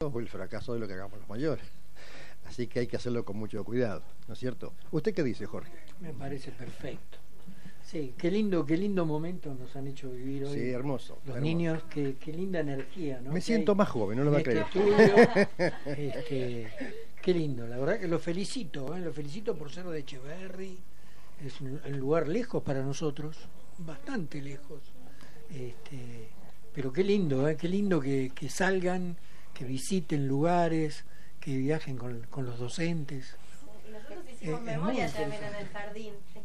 o el fracaso de lo que hagamos los mayores. Así que hay que hacerlo con mucho cuidado, ¿no es cierto? ¿Usted qué dice, Jorge? Me parece perfecto. Sí, qué lindo momento nos han hecho vivir hoy. Sí, hermoso. Los hermoso. Niños, qué linda energía, ¿no? Me siento más joven, no lo va a creer. Qué lindo, la verdad que lo felicito por ser de Echeverri. Es un lugar lejos para nosotros, bastante lejos. Pero qué lindo que salgan, que visiten lugares, que viajen con los docentes. Nosotros hicimos memoria también en el jardín.